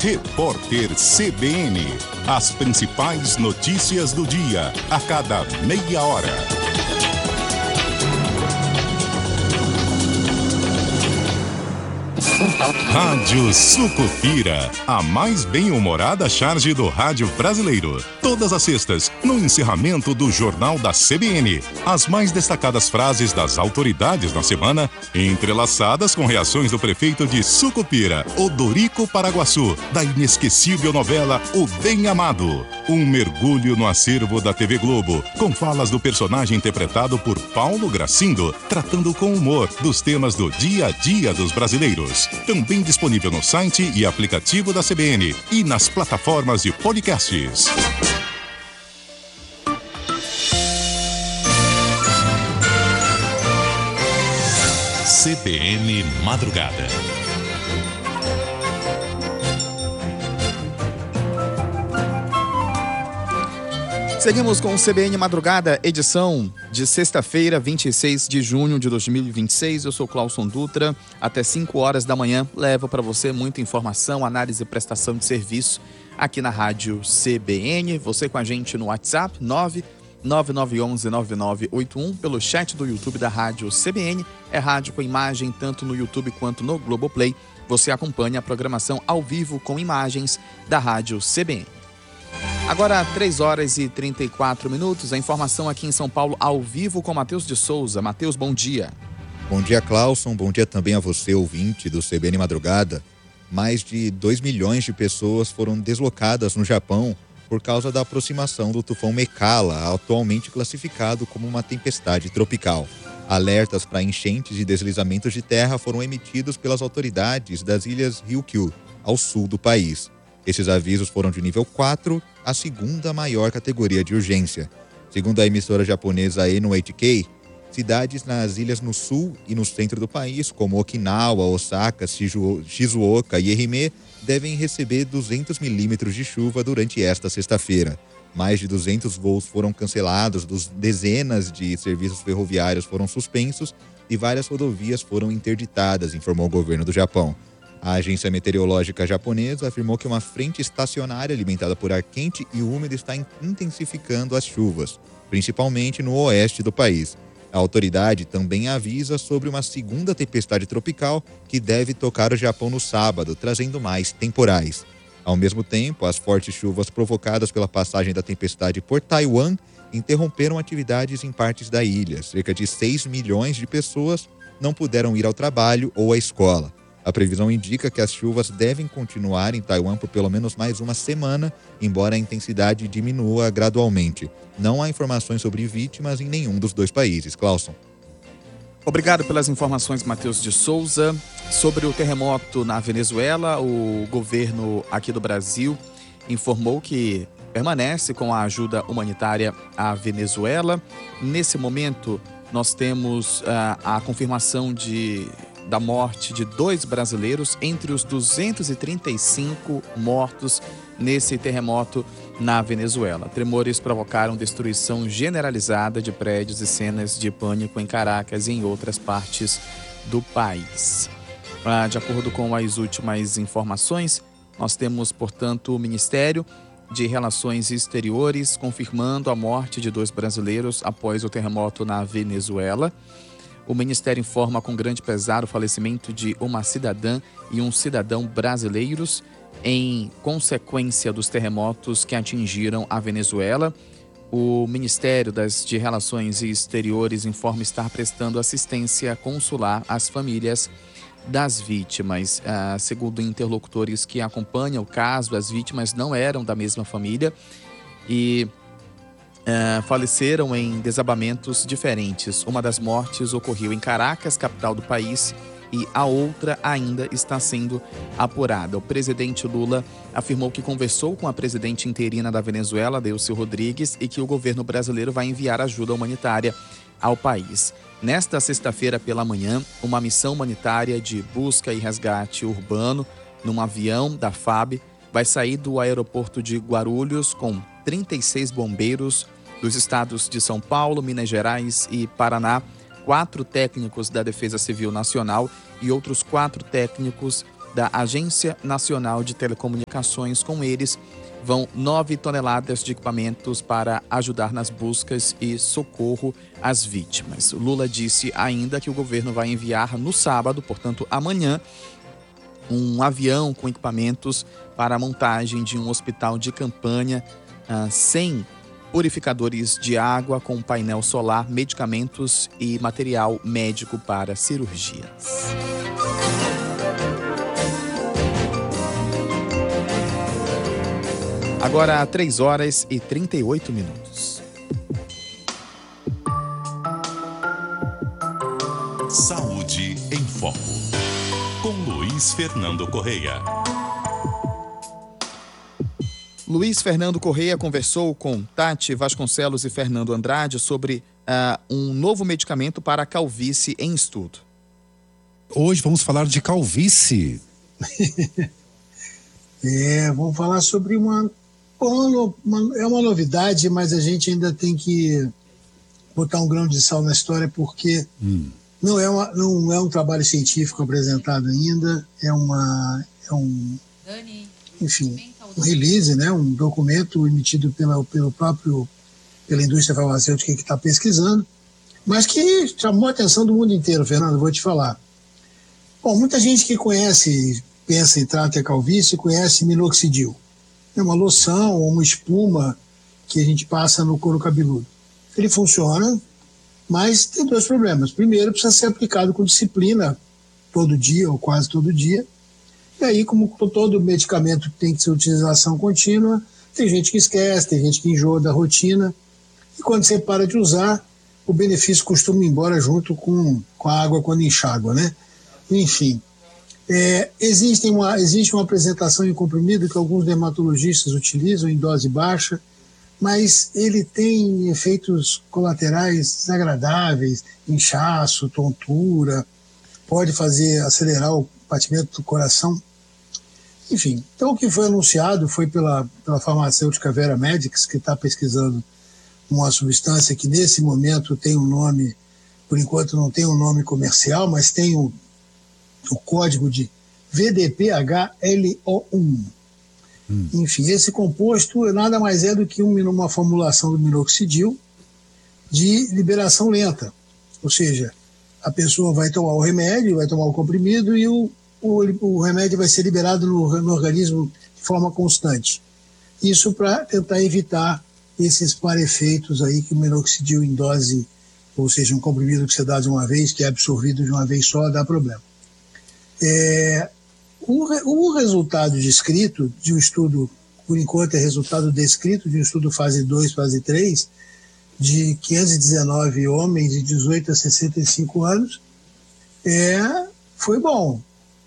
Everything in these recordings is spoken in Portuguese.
Repórter CBN. As principais notícias do dia, a cada meia hora. Rádio Sucupira, a mais bem-humorada charge do rádio brasileiro. Todas as sextas, no encerramento do Jornal da CBN. As mais destacadas frases das autoridades na semana, entrelaçadas com reações do prefeito de Sucupira, Odorico Paraguaçu, da inesquecível novela O Bem Amado. Um mergulho no acervo da TV Globo, com falas do personagem interpretado por Paulo Gracindo, tratando com humor dos temas do dia a dia dos brasileiros. Também disponível no site e aplicativo da CBN e nas plataformas de podcasts. CBN Madrugada. Seguimos com o CBN Madrugada, edição de sexta-feira, 26 de junho de 2026. Eu sou Clauson Dutra. Até 5 horas da manhã levo para você muita informação, análise e prestação de serviço aqui na Rádio CBN. Você com a gente no WhatsApp 99911-9981, pelo chat do YouTube da Rádio CBN. É rádio com imagem tanto no YouTube quanto no Globoplay. Você acompanha a programação ao vivo com imagens da Rádio CBN. Agora, 3 horas e 34 minutos, a informação aqui em São Paulo, ao vivo com Matheus de Souza. Matheus, bom dia. Bom dia, Clauson. Bom dia também a você, ouvinte do CBN Madrugada. Mais de 2 milhões de pessoas foram deslocadas no Japão por causa da aproximação do tufão Mekala, atualmente classificado como uma tempestade tropical. Alertas para enchentes e deslizamentos de terra foram emitidos pelas autoridades das ilhas Ryukyu, ao sul do país. Esses avisos foram de nível 4, a segunda maior categoria de urgência. Segundo a emissora japonesa NHK, cidades nas ilhas no sul e no centro do país, como Okinawa, Osaka, Shizuoka e Ehime, devem receber 200 milímetros de chuva durante esta sexta-feira. Mais de 200 voos foram cancelados, dezenas de serviços ferroviários foram suspensos e várias rodovias foram interditadas, informou o governo do Japão. A agência meteorológica japonesa afirmou que uma frente estacionária alimentada por ar quente e úmido está intensificando as chuvas, principalmente no oeste do país. A autoridade também avisa sobre uma segunda tempestade tropical que deve tocar o Japão no sábado, trazendo mais temporais. Ao mesmo tempo, as fortes chuvas provocadas pela passagem da tempestade por Taiwan interromperam atividades em partes da ilha. Cerca de 6 milhões de pessoas não puderam ir ao trabalho ou à escola. A previsão indica que as chuvas devem continuar em Taiwan por pelo menos mais uma semana, embora a intensidade diminua gradualmente. Não há informações sobre vítimas em nenhum dos dois países. Clauson. Obrigado pelas informações, Matheus de Souza. Sobre o terremoto na Venezuela, o governo aqui do Brasil informou que permanece com a ajuda humanitária à Venezuela. Nesse momento, nós temos a confirmação da morte de 2 brasileiros entre os 235 mortos nesse terremoto na Venezuela. Tremores provocaram destruição generalizada de prédios e cenas de pânico em Caracas e em outras partes do país. De acordo com as últimas informações, nós temos, portanto, o Ministério de Relações Exteriores confirmando a morte de 2 brasileiros após o terremoto na Venezuela. O Ministério informa com grande pesar o falecimento de uma cidadã e um cidadão brasileiros em consequência dos terremotos que atingiram a Venezuela. O Ministério de Relações Exteriores informa estar prestando assistência consular às famílias das vítimas. Segundo interlocutores que acompanham o caso, as vítimas não eram da mesma família e faleceram em desabamentos diferentes. Uma das mortes ocorreu em Caracas, capital do país, e a outra ainda está sendo apurada. O presidente Lula afirmou que conversou com a presidente interina da Venezuela, Delcy Rodrigues, e que o governo brasileiro vai enviar ajuda humanitária ao país. Nesta sexta-feira pela manhã, uma missão humanitária de busca e resgate urbano, num avião da FAB, vai sair do aeroporto de Guarulhos com 36 bombeiros dos estados de São Paulo, Minas Gerais e Paraná, 4 técnicos da Defesa Civil Nacional e outros 4 técnicos da Agência Nacional de Telecomunicações. Com eles vão 9 toneladas de equipamentos para ajudar nas buscas e socorro às vítimas. O Lula disse ainda que o governo vai enviar no sábado, portanto amanhã, um avião com equipamentos para a montagem de um hospital de campanha, 100 purificadores de água com painel solar, medicamentos e material médico para cirurgias. Agora, 3h38. Saúde em Foco, com Luiz Fernando Correia. Luiz Fernando Correia conversou com Tati Vasconcelos e Fernando Andrade sobre um novo medicamento para a calvície em estudo. Hoje vamos falar de calvície. Vamos falar sobre é uma novidade, mas a gente ainda tem que botar um grão de sal na história, porque não é um trabalho científico apresentado ainda, um release, né, um documento emitido pela indústria farmacêutica que está pesquisando, mas que chamou a atenção do mundo inteiro, Fernando, vou te falar. Bom, muita gente que conhece, pensa em trata a calvície, conhece minoxidil. É uma loção ou uma espuma que a gente passa no couro cabeludo. Ele funciona, mas tem 2 problemas. Primeiro, precisa ser aplicado com disciplina todo dia ou quase todo dia. E aí, como todo medicamento tem que ser utilização contínua, tem gente que esquece, tem gente que enjoa da rotina. E quando você para de usar, o benefício costuma ir embora junto com a água quando enxágua, né? Enfim, existe uma apresentação em comprimido que alguns dermatologistas utilizam em dose baixa, mas ele tem efeitos colaterais desagradáveis, inchaço, tontura, pode acelerar o batimento do coração. Enfim, então o que foi anunciado foi pela farmacêutica Vera Medics, que está pesquisando uma substância que nesse momento tem um nome, por enquanto não tem um nome comercial, mas tem o código de VDPHLO1. Enfim, esse composto nada mais é do que uma formulação do minoxidil de liberação lenta, ou seja, a pessoa vai tomar o remédio, vai tomar o comprimido e o remédio vai ser liberado no organismo de forma constante. Isso para tentar evitar esses parefeitos aí que o minoxidil em dose, ou seja, um comprimido que você dá de uma vez, que é absorvido de uma vez só, dá problema. O resultado descrito de um estudo, por enquanto é resultado descrito de um estudo fase 2, fase 3, de 519 homens de 18 a 65 anos, foi bom.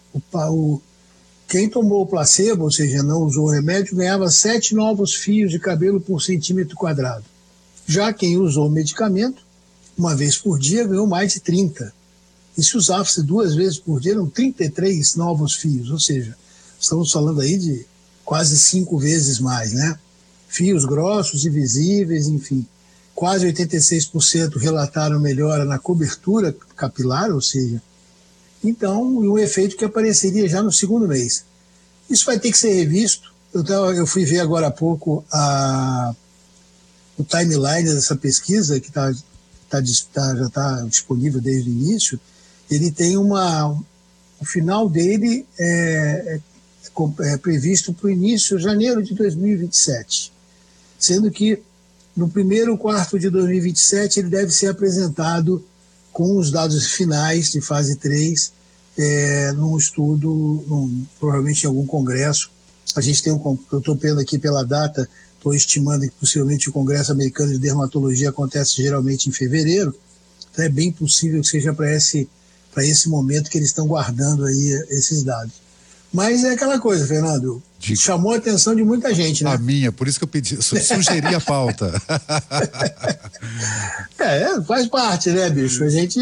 Quem tomou o placebo, ou seja, não usou o remédio, ganhava 7 novos fios de cabelo por centímetro quadrado. Já quem usou o medicamento, uma vez por dia, ganhou mais de 30. E se usava-se 2 vezes por dia, eram 33 novos fios, ou seja, estamos falando aí de quase 5 vezes mais, né? Fios grossos e visíveis, enfim. Quase 86% relataram melhora na cobertura capilar, ou seja, então, um efeito que apareceria já no 2º mês. Isso vai ter que ser revisto. Eu fui ver agora há pouco o timeline dessa pesquisa, que já está disponível desde o início. Ele tem o final dele é previsto para o início de janeiro de 2027, sendo que no primeiro quarto de 2027 ele deve ser apresentado com os dados finais de fase 3 num estudo, provavelmente em algum congresso. A gente tem eu estou vendo aqui pela data, estou estimando que possivelmente o Congresso Americano de Dermatologia acontece geralmente em fevereiro, então é bem possível que seja para esse momento que eles estão guardando aí esses dados. Mas é aquela coisa, Fernando, chamou a atenção de muita gente, né? A minha, por isso que eu sugeri a pauta. Faz parte, né, bicho? A gente,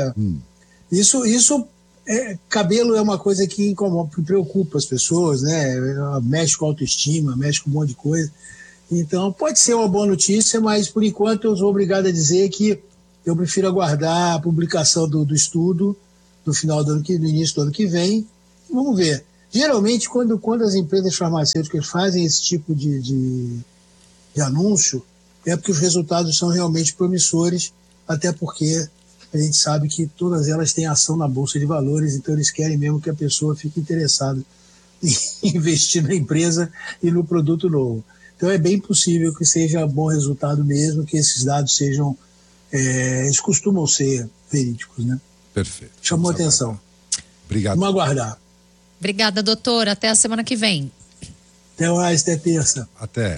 cabelo é uma coisa que preocupa as pessoas, né? Mexe com a autoestima, mexe com um monte de coisa. Então, pode ser uma boa notícia, mas por enquanto eu sou obrigado a dizer que eu prefiro aguardar a publicação do estudo no início do ano que vem. Vamos ver. Geralmente, quando as empresas farmacêuticas fazem esse tipo de anúncio, é porque os resultados são realmente promissores, até porque a gente sabe que todas elas têm ação na Bolsa de Valores, então eles querem mesmo que a pessoa fique interessada em investir na empresa e no produto novo. Então é bem possível que seja bom resultado mesmo, que esses dados sejam, eles costumam ser verídicos, né? Perfeito. Chamou a atenção. Obrigado. Vamos aguardar. Obrigada, doutor. Até a semana que vem. Até mais, até terça. Até.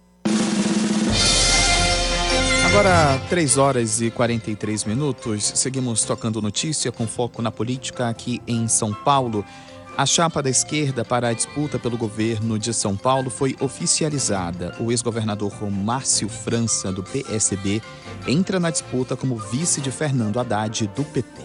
Agora, 3h43, seguimos tocando notícia com foco na política aqui em São Paulo. A chapa da esquerda para a disputa pelo governo de São Paulo foi oficializada. O ex-governador Márcio França, do PSB, entra na disputa como vice de Fernando Haddad, do PT.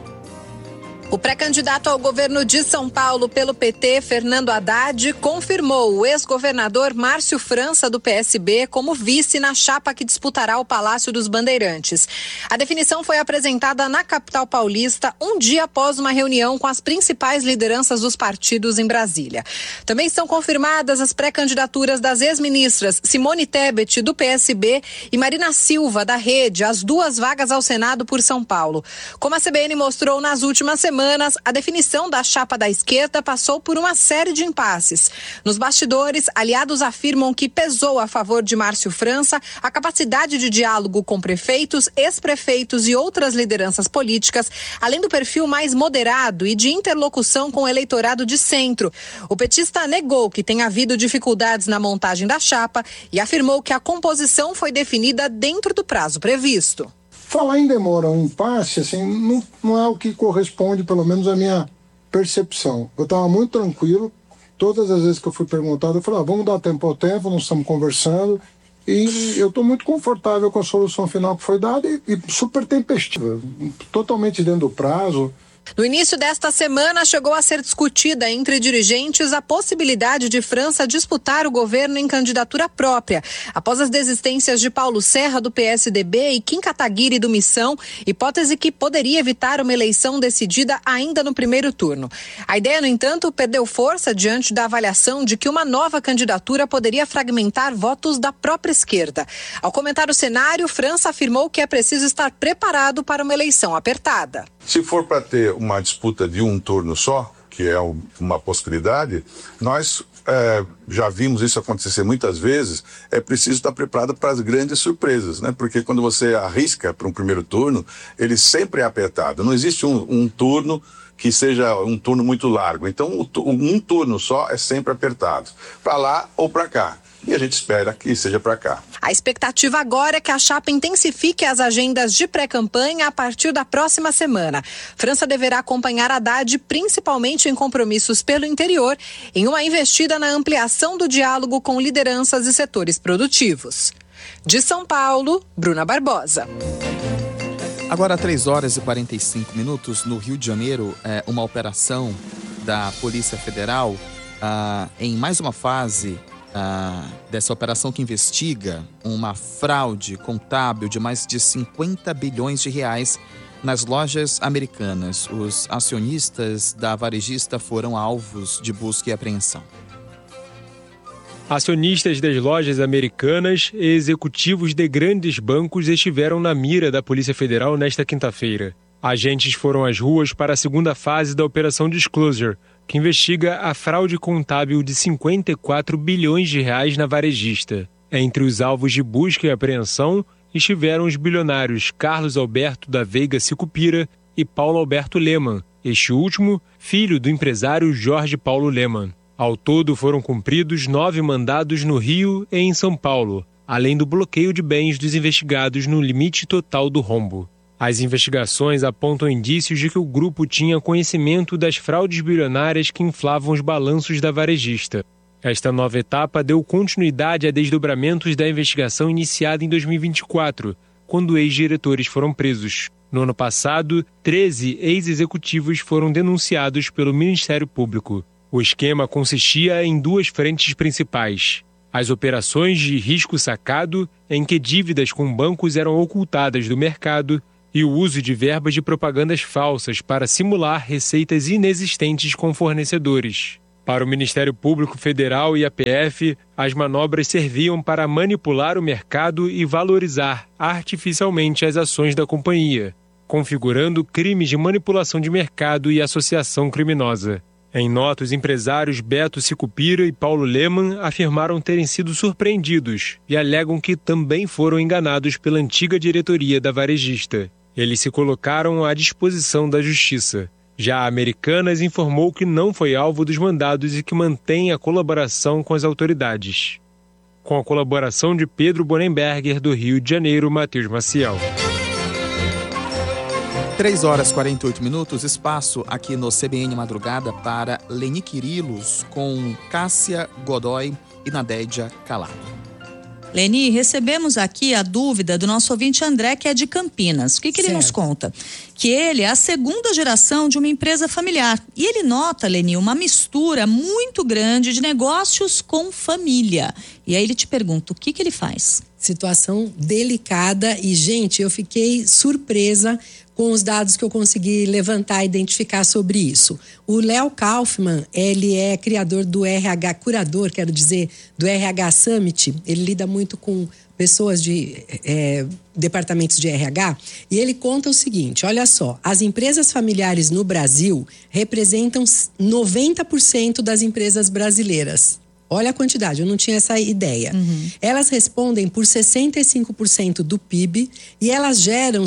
O pré-candidato ao governo de São Paulo pelo PT, Fernando Haddad, confirmou o ex-governador Márcio França, do PSB, como vice na chapa que disputará o Palácio dos Bandeirantes. A definição foi apresentada na capital paulista um dia após uma reunião com as principais lideranças dos partidos em Brasília. Também são confirmadas as pré-candidaturas das ex-ministras Simone Tebet, do PSB, e Marina Silva, da Rede, as duas vagas ao Senado por São Paulo. Como a CBN mostrou nas últimas semanas, a definição da chapa da esquerda passou por uma série de impasses. Nos bastidores, aliados afirmam que pesou a favor de Márcio França a capacidade de diálogo com prefeitos, ex-prefeitos e outras lideranças políticas, além do perfil mais moderado e de interlocução com o eleitorado de centro. O petista negou que tenha havido dificuldades na montagem da chapa e afirmou que a composição foi definida dentro do prazo previsto. Falar em demora ou impasse, assim, não é o que corresponde, pelo menos, à minha percepção. Eu estava muito tranquilo, todas as vezes que eu fui perguntado, eu falei, vamos dar tempo ao tempo, nós estamos conversando, e eu estou muito confortável com a solução final que foi dada e super tempestiva, totalmente dentro do prazo. No início desta semana, chegou a ser discutida entre dirigentes a possibilidade de França disputar o governo em candidatura própria, após as desistências de Paulo Serra, do PSDB, e Kim Kataguiri, do Missão, hipótese que poderia evitar uma eleição decidida ainda no primeiro turno. A ideia, no entanto, perdeu força diante da avaliação de que uma nova candidatura poderia fragmentar votos da própria esquerda. Ao comentar o cenário, França afirmou que é preciso estar preparado para uma eleição apertada. Se for para ter uma disputa de um turno só, que é uma possibilidade, nós já vimos isso acontecer muitas vezes, é preciso estar preparado para as grandes surpresas, né? Porque quando você arrisca para um primeiro turno, ele sempre é apertado. Não existe um turno que seja um turno muito largo. Então, um turno só é sempre apertado, para lá ou para cá. E a gente espera que seja para cá. A expectativa agora é que a chapa intensifique as agendas de pré-campanha a partir da próxima semana. França deverá acompanhar Haddad, principalmente em compromissos pelo interior, em uma investida na ampliação do diálogo com lideranças e setores produtivos. De São Paulo, Bruna Barbosa. Agora, 3h45, no Rio de Janeiro, uma operação da Polícia Federal em mais uma fase dessa operação que investiga uma fraude contábil de mais de 50 bilhões de reais nas lojas americanas. Os acionistas da varejista foram alvos de busca e apreensão. Acionistas das lojas americanas e executivos de grandes bancos estiveram na mira da Polícia Federal nesta quinta-feira. Agentes foram às ruas para a segunda fase da Operação Disclosure, que investiga a fraude contábil de 54 bilhões de reais na varejista. Entre os alvos de busca e apreensão estiveram os bilionários Carlos Alberto da Veiga Sicupira e Paulo Alberto Lemann, este último filho do empresário Jorge Paulo Lemann. Ao todo foram cumpridos 9 mandados no Rio e em São Paulo, além do bloqueio de bens dos investigados no limite total do rombo. As investigações apontam indícios de que o grupo tinha conhecimento das fraudes bilionárias que inflavam os balanços da varejista. Esta nova etapa deu continuidade a desdobramentos da investigação iniciada em 2024, quando ex-diretores foram presos. No ano passado, 13 ex-executivos foram denunciados pelo Ministério Público. O esquema consistia em 2 frentes principais: as operações de risco sacado, em que dívidas com bancos eram ocultadas do mercado, e o uso de verbas de propagandas falsas para simular receitas inexistentes com fornecedores. Para o Ministério Público Federal e a PF, as manobras serviam para manipular o mercado e valorizar artificialmente as ações da companhia, configurando crimes de manipulação de mercado e associação criminosa. Em nota, os empresários Beto Sicupira e Paulo Lemann afirmaram terem sido surpreendidos e alegam que também foram enganados pela antiga diretoria da varejista. Eles se colocaram à disposição da Justiça. Já a Americanas informou que não foi alvo dos mandados e que mantém a colaboração com as autoridades. Com a colaboração de Pedro Bonenberger, do Rio de Janeiro, Matheus Maciel. 3h48, espaço aqui no CBN Madrugada para Leni Quirilos com Cássia Godoy e Nadédia Calado. Leni, recebemos aqui a dúvida do nosso ouvinte André, que é de Campinas. O que ele nos conta? Que ele é a segunda geração de uma empresa familiar. E ele nota, Leni, uma mistura muito grande de negócios com família. E aí ele te pergunta, o que ele faz? Situação delicada e, gente, eu fiquei surpresa com os dados que eu consegui levantar e identificar sobre isso. O Léo Kaufmann, ele é criador do curador, quero dizer, do RH Summit. Ele lida muito com pessoas de departamentos de RH, e ele conta o seguinte, olha só, as empresas familiares no Brasil representam 90% das empresas brasileiras. Olha a quantidade, eu não tinha essa ideia. Elas respondem por 65% do PIB e elas geram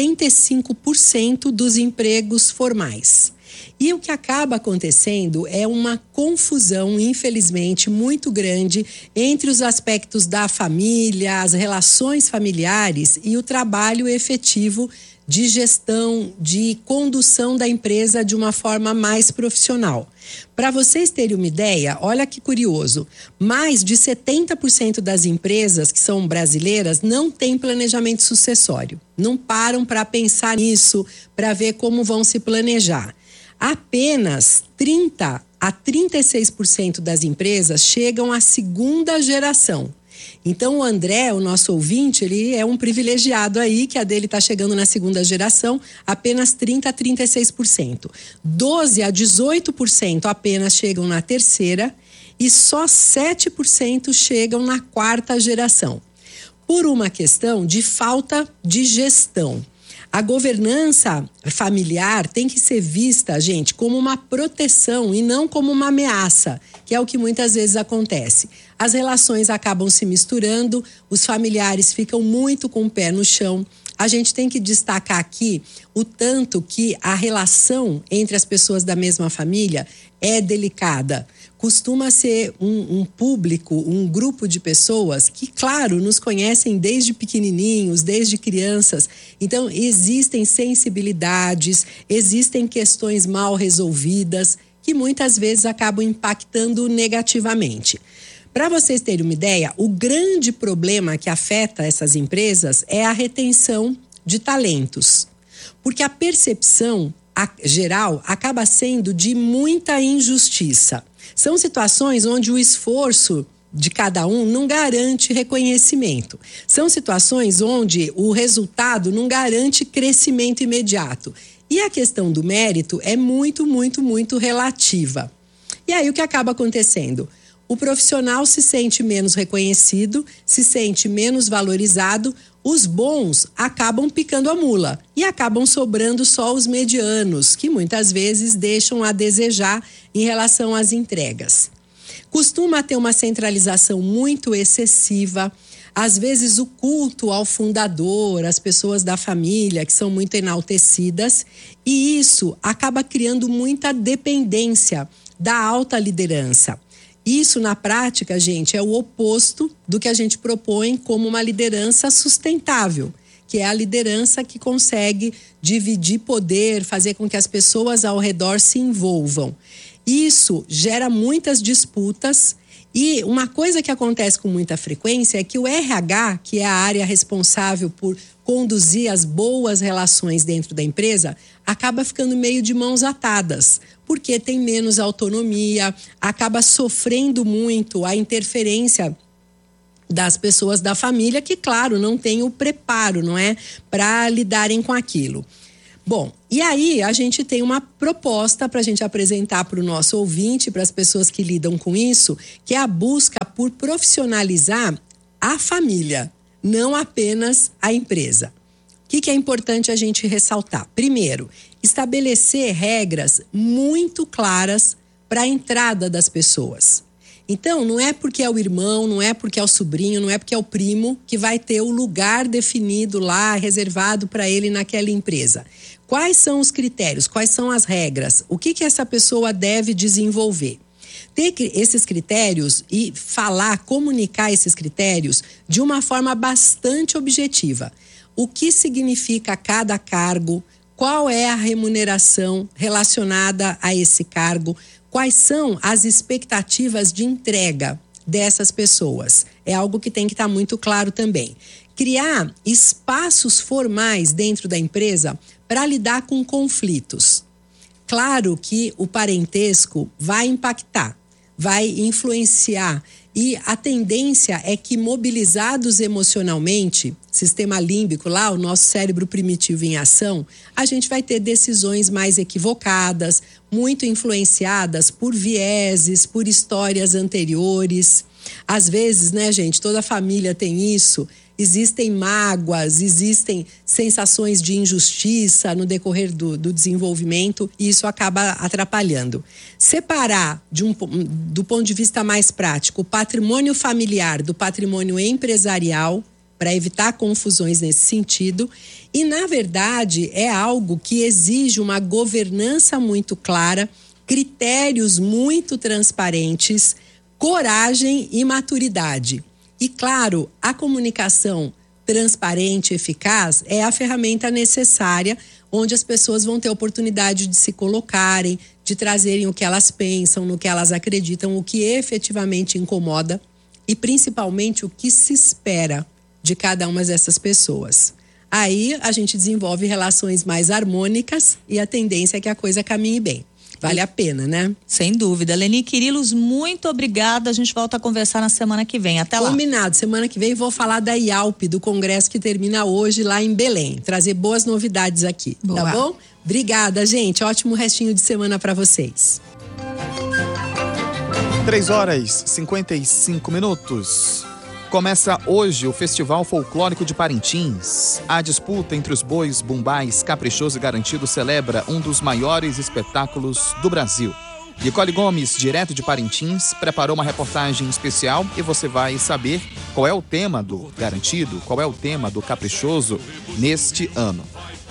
75% dos empregos formais. E o que acaba acontecendo é uma confusão, infelizmente, muito grande entre os aspectos da família, as relações familiares e o trabalho efetivo de gestão, de condução da empresa de uma forma mais profissional. Para vocês terem uma ideia, olha que curioso, mais de 70% das empresas que são brasileiras não têm planejamento sucessório. Não param para pensar nisso, para ver como vão se planejar. Apenas 30% a 36% das empresas chegam à segunda geração. Então o André, o nosso ouvinte, ele é um privilegiado aí, que a dele está chegando na segunda geração, apenas 30% a 36%. 12% a 18% apenas chegam na terceira e só 7% chegam na quarta geração. Por uma questão de falta de gestão. A governança familiar tem que ser vista, gente, como uma proteção e não como uma ameaça, que é o que muitas vezes acontece. As relações acabam se misturando, os familiares ficam muito com o pé no chão. A gente tem que destacar aqui o tanto que a relação entre as pessoas da mesma família é delicada. Costuma ser um público, um grupo de pessoas que, claro, nos conhecem desde pequenininhos, desde crianças. Então, existem sensibilidades, existem questões mal resolvidas que muitas vezes acabam impactando negativamente. Para vocês terem uma ideia, o grande problema que afeta essas empresas é a retenção de talentos. Porque a percepção geral acaba sendo de muita injustiça. São situações onde o esforço de cada um não garante reconhecimento. São situações onde o resultado não garante crescimento imediato. E a questão do mérito é muito, muito, muito relativa. E aí o que acaba acontecendo? O profissional se sente menos reconhecido, se sente menos valorizado, os bons acabam picando a mula e acabam sobrando só os medianos, que muitas vezes deixam a desejar em relação às entregas. Costuma ter uma centralização muito excessiva, às vezes o culto ao fundador, as pessoas da família que são muito enaltecidas, e isso acaba criando muita dependência da alta liderança. Isso, na prática, gente, é o oposto do que a gente propõe como uma liderança sustentável, que é a liderança que consegue dividir poder, fazer com que as pessoas ao redor se envolvam. Isso gera muitas disputas e uma coisa que acontece com muita frequência é que o RH, que é a área responsável por conduzir as boas relações dentro da empresa, acaba ficando meio de mãos atadas, porque tem menos autonomia, acaba sofrendo muito a interferência das pessoas da família que, claro, não tem o preparo, não é, para lidarem com aquilo. Bom, E aí a gente tem uma proposta para a gente apresentar para o nosso ouvinte, para as pessoas que lidam com isso, que é a busca por profissionalizar a família, não apenas a empresa. O que é importante a gente ressaltar? Primeiro, estabelecer regras muito claras para a entrada das pessoas. Então, não é porque é o irmão, não é porque é o sobrinho, não é porque é o primo que vai ter o lugar definido lá, reservado para ele naquela empresa. Quais são os critérios? Quais são as regras? O que essa pessoa deve desenvolver? Ter esses critérios e comunicar esses critérios de uma forma bastante objetiva. O que significa cada cargo? Qual é a remuneração relacionada a esse cargo? Quais são as expectativas de entrega dessas pessoas? É algo que tem que estar muito claro também. Criar espaços formais dentro da empresa para lidar com conflitos. Claro que o parentesco vai impactar, vai influenciar, e a tendência é que, mobilizados emocionalmente, sistema límbico lá, o nosso cérebro primitivo em ação, a gente vai ter decisões mais equivocadas, muito influenciadas por vieses, por histórias anteriores. Às vezes, né, gente, toda família tem isso. Existem mágoas, existem sensações de injustiça no decorrer do desenvolvimento, e isso acaba atrapalhando. Separar, do ponto de vista mais prático, o patrimônio familiar do patrimônio empresarial, para evitar confusões nesse sentido, e, na verdade, é algo que exige uma governança muito clara, critérios muito transparentes, coragem e maturidade. E, claro, a comunicação transparente e eficaz é a ferramenta necessária, onde as pessoas vão ter oportunidade de se colocarem, de trazerem o que elas pensam, no que elas acreditam, o que efetivamente incomoda e, principalmente, o que se espera de cada uma dessas pessoas. Aí a gente desenvolve relações mais harmônicas e a tendência é que a coisa caminhe bem. Vale a pena, né? Sem dúvida. Leni Quirilos, muito obrigada. A gente volta a conversar na semana que vem. Até lá. Combinado. Semana que vem vou falar da IALP, do congresso que termina hoje lá em Belém. Trazer boas novidades aqui. Boa. Tá bom? Obrigada, gente. Ótimo restinho de semana para vocês. 3h55. Começa hoje o Festival Folclórico de Parintins. A disputa entre os bois bumbais Caprichoso e Garantido celebra um dos maiores espetáculos do Brasil. Nicole Gomes, direto de Parintins, preparou uma reportagem especial e você vai saber qual é o tema do Garantido, qual é o tema do Caprichoso neste ano.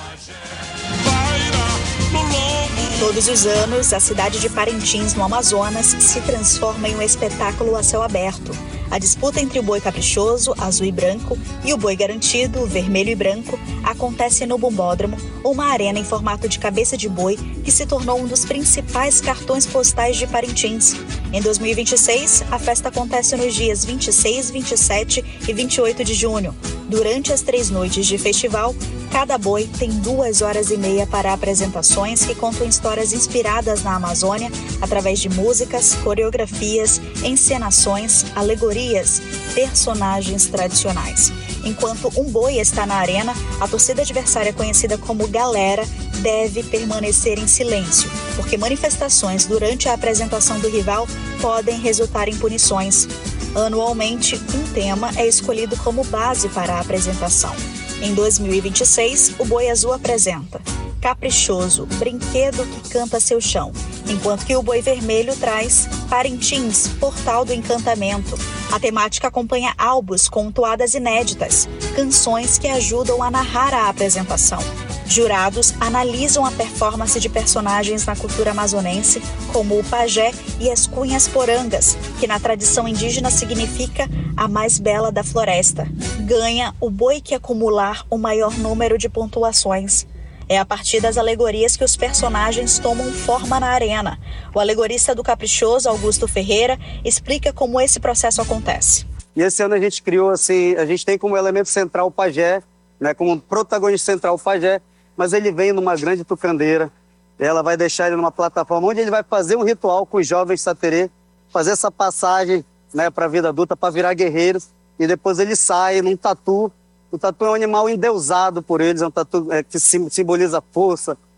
Todos os anos, a cidade de Parintins, no Amazonas, se transforma em um espetáculo a céu aberto. A disputa entre o boi caprichoso, azul e branco, e o boi garantido, vermelho e branco, acontece no Bumbódromo, uma arena em formato de cabeça de boi que se tornou um dos principais cartões postais de Parintins. Em 2026, a festa acontece nos dias 26, 27 e 28 de junho. Durante as 3 noites de festival, cada boi tem 2 horas e meia para apresentações que contam histórias inspiradas na Amazônia através de músicas, coreografias, encenações, alegorias, personagens tradicionais. Enquanto um boi está na arena, a torcida adversária, conhecida como Galera, deve permanecer em silêncio, porque manifestações durante a apresentação do rival podem resultar em punições. Anualmente, um tema é escolhido como base para a apresentação. Em 2026, o Boi Azul apresenta Caprichoso, brinquedo que canta seu chão, enquanto que o Boi Vermelho traz Parintins, portal do encantamento. A temática acompanha álbuns com toadas inéditas, canções que ajudam a narrar a apresentação. Jurados analisam a performance de personagens na cultura amazonense, como o pajé e as cunhas porangas, que na tradição indígena significa a mais bela da floresta. Ganha o boi que acumular o maior número de pontuações. É a partir das alegorias que os personagens tomam forma na arena. O alegorista do Caprichoso, Augusto Ferreira, explica como esse processo acontece. E esse ano a gente criou assim, a gente tem como elemento central o pajé, né, como protagonista central o pajé, mas ele vem numa grande tucandeira. Ela vai deixar ele numa plataforma onde ele vai fazer um ritual com os jovens saterê, fazer essa passagem, né, para a vida adulta, para virar guerreiros, e depois ele sai num tatu. O tatu é um animal endeusado por eles, é um tatu que simboliza força,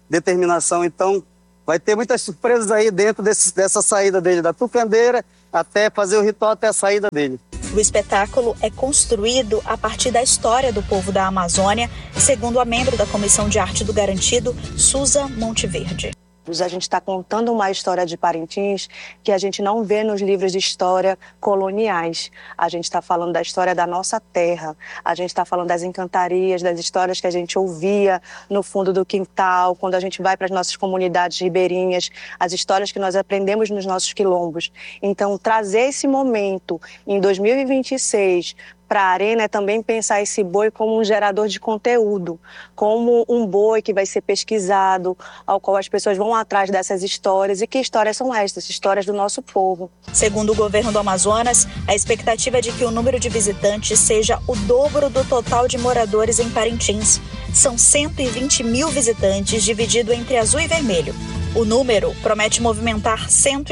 determinação. Então, vai ter muitas surpresas aí dentro dessa saída dele, da tucandeira até fazer o ritual até a saída dele. O espetáculo é construído a partir da história do povo da Amazônia, segundo a membro da Comissão de Arte do Garantido, Suza Monteverde. A gente está contando uma história de Parintins que a gente não vê nos livros de história coloniais. A gente está falando da história da nossa terra. A gente está falando das encantarias, das histórias que a gente ouvia no fundo do quintal, quando a gente vai para as nossas comunidades ribeirinhas, as histórias que nós aprendemos nos nossos quilombos. Então, trazer esse momento em 2026 para a Arena é também pensar esse boi como um gerador de conteúdo, como um boi que vai ser pesquisado, ao qual as pessoas vão atrás dessas histórias. E que histórias são estas? Histórias do nosso povo. Segundo o governo do Amazonas, a expectativa é de que o número de visitantes seja o dobro do total de moradores em Parintins. São 120 mil visitantes, dividido entre azul e vermelho. O número promete movimentar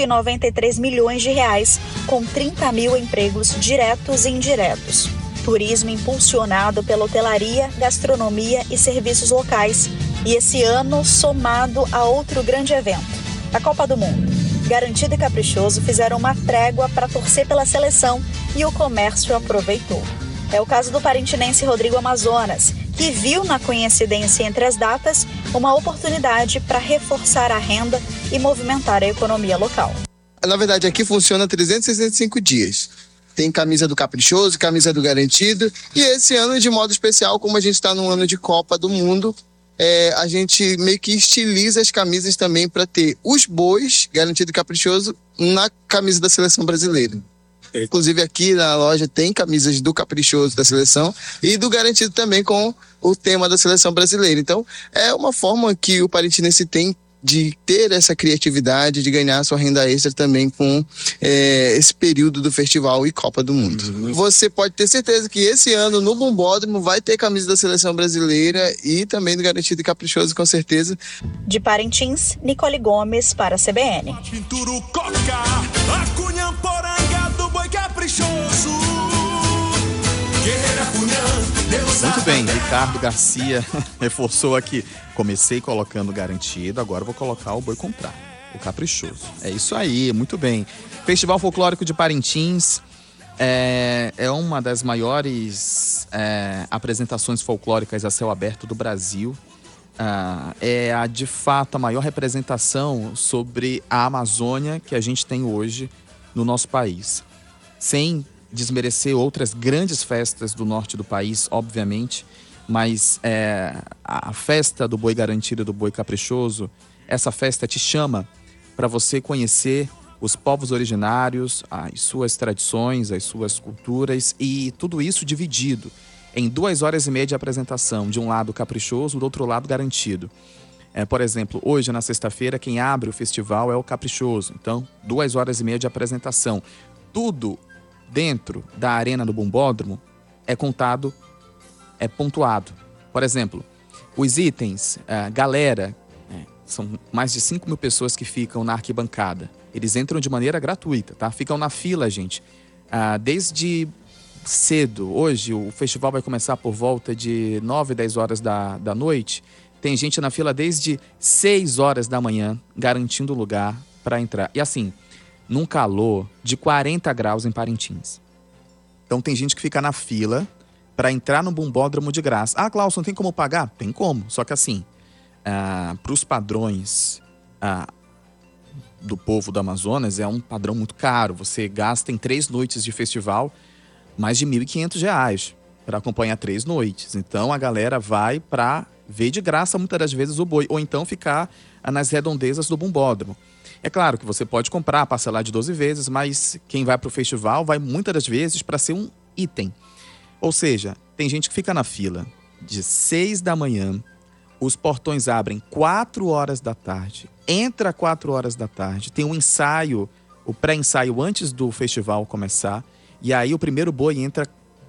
193 milhões de reais, com 30 mil empregos diretos e indiretos. Turismo impulsionado pela hotelaria, gastronomia e serviços locais. E esse ano somado a outro grande evento, a Copa do Mundo. Garantido e Caprichoso fizeram uma trégua para torcer pela seleção e o comércio aproveitou. É o caso do parintinense Rodrigo Amazonas, que viu na coincidência entre as datas uma oportunidade para reforçar a renda e movimentar a economia local. Na verdade, aqui funciona 365 dias. Tem camisa do Caprichoso, camisa do Garantido, e esse ano, de modo especial, como a gente está num ano de Copa do Mundo, a gente meio que estiliza as camisas também para ter os bois, Garantido e Caprichoso, na camisa da seleção brasileira. Inclusive aqui na loja tem camisas do Caprichoso da seleção e do Garantido também com o tema da seleção brasileira. Então é uma forma que o parintinense tem de ter essa criatividade, de ganhar sua renda extra também com esse período do festival e Copa do Mundo. Você pode ter certeza que esse ano no Bumbódromo vai ter camisa da seleção brasileira e também do Garantido e Caprichoso, com certeza. De Parintins, Nicole Gomes para a CBN. Muito bem, Ricardo Garcia reforçou aqui. Comecei colocando Garantido, agora vou colocar o boi comprar, o Caprichoso. É isso aí, muito bem. Festival Folclórico de Parintins é uma das maiores apresentações folclóricas a céu aberto do Brasil. É de fato a maior representação sobre a Amazônia que a gente tem hoje no nosso país. Sem desmerecer outras grandes festas do norte do país, obviamente, mas a festa do boi garantido, do boi caprichoso, essa festa te chama para você conhecer os povos originários, as suas tradições, as suas culturas e tudo isso dividido em 2 horas e meia de apresentação, de um lado caprichoso, do outro lado garantido. Por exemplo, hoje na sexta-feira quem abre o festival é o Caprichoso, então 2 horas e meia de apresentação. Tudo dentro da arena do Bumbódromo é contado, é pontuado. Por exemplo, os itens, galera, são mais de 5 mil pessoas que ficam na arquibancada. Eles entram de maneira gratuita, tá? Ficam na fila, gente, desde cedo. Hoje o festival vai começar por volta de 9, 10 horas da noite. Tem gente na fila desde 6 horas da manhã, garantindo lugar para entrar. E assim, num calor de 40 graus em Parintins. Então tem gente que fica na fila para entrar no Bumbódromo de graça. Ah, Clauson, tem como pagar? Tem como, só que assim, para os padrões do povo do Amazonas, é um padrão muito caro. Você gasta em 3 noites de festival mais de R$ 1.500 para acompanhar 3 noites. Então a galera vai para ver de graça muitas das vezes o boi, ou então ficar nas redondezas do Bumbódromo. É claro que você pode comprar, parcelar de 12 vezes, mas quem vai para o festival vai muitas das vezes para ser um item. Ou seja, tem gente que fica na fila de 6 da manhã, os portões abrem 4 horas da tarde, entra 4 horas da tarde, tem um ensaio, o pré-ensaio antes do festival começar, e aí o primeiro boi entra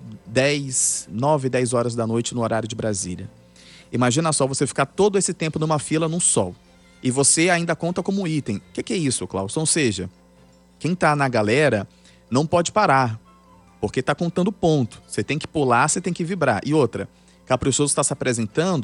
9, 10 horas da noite no horário de Brasília. Imagina só você ficar todo esse tempo numa fila no sol. E você ainda conta como item. O que é isso, Clauson? Ou seja, quem tá na galera não pode parar, porque tá contando ponto. Você tem que pular, você tem que vibrar. E outra, Caprichoso está se apresentando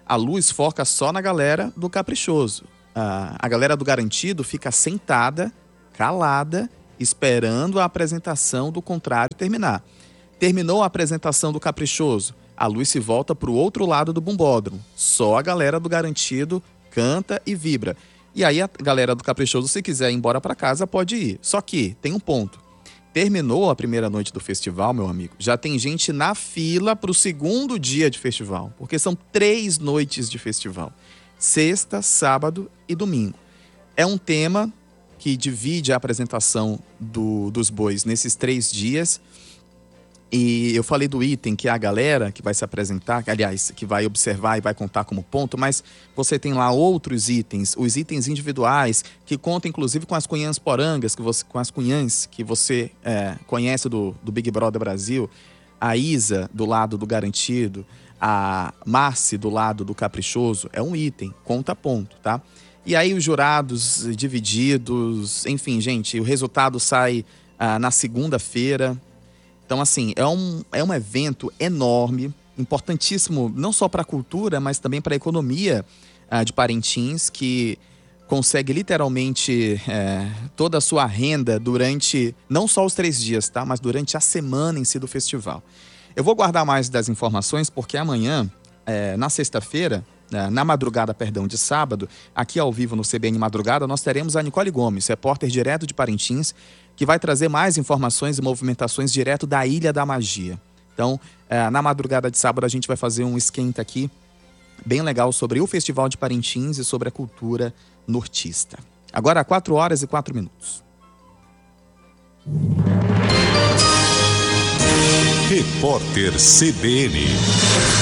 a luz foca só na galera do Caprichoso. A galera do Garantido fica sentada, calada, esperando a apresentação do contrário terminar. Terminou a apresentação do Caprichoso, a luz se volta para o outro lado do bumbódromo. Só a galera do Garantido canta e vibra. E aí a galera do Caprichoso, se quiser ir embora para casa, pode ir. Só que tem um ponto. Terminou a primeira noite do festival, meu amigo, já tem gente na fila para o segundo dia de festival. Porque são 3 noites de festival. Sexta, sábado e domingo. É um tema que divide a apresentação dos bois nesses 3 dias. E eu falei do item que é a galera que vai se apresentar, aliás, que vai observar e vai contar como ponto, mas você tem lá outros itens, os itens individuais, que contam inclusive com as cunhãs porangas, com as cunhãs que você conhece do Big Brother Brasil, a Isa do lado do Garantido, a Marci do lado do Caprichoso, é um item, conta ponto, tá? E aí os jurados divididos, enfim, gente, o resultado sai na segunda-feira. Então, assim, é um evento enorme, importantíssimo, não só para a cultura, mas também para a economia de Parintins, que consegue literalmente toda a sua renda durante, não só os 3 dias, tá? Mas durante a semana em si do festival. Eu vou guardar mais das informações, porque amanhã, na sexta-feira, na madrugada, de sábado, aqui ao vivo no CBN Madrugada, nós teremos a Nicole Gomes, repórter direto de Parintins, que vai trazer mais informações e movimentações direto da Ilha da Magia. Então, na madrugada de sábado, a gente vai fazer um esquenta aqui, bem legal, sobre o Festival de Parintins e sobre a cultura nortista. Agora, 4h04. Repórter CBN.